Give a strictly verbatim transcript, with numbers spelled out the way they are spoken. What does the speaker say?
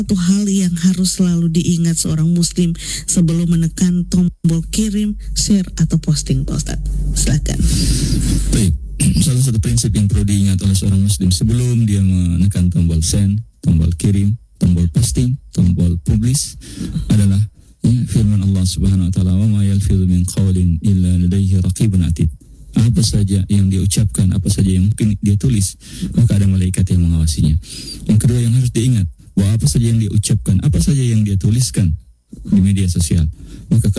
satu hal yang harus selalu diingat seorang muslim sebelum menekan tombol kirim, share, atau posting, Pak Ustadz? Silakan. Baik, salah satu prinsip yang perlu diingat oleh seorang muslim sebelum dia menekan tombol send, tombol kirim, tombol posting, tombol publish adalah ya, firman Allah Subhanahu wa taala, "Wa ma yalfidhu min qawlin illa ladayhi raqibun atid." Apa saja yang dia ucapkan, apa saja yang mungkin dia tulis, maka ada malaikat yang mengawasinya. Yang kedua yang harus diingat, bahwa apa saja yang dia ucapkan, apa saja yang dia tuliskan di media sosial, maka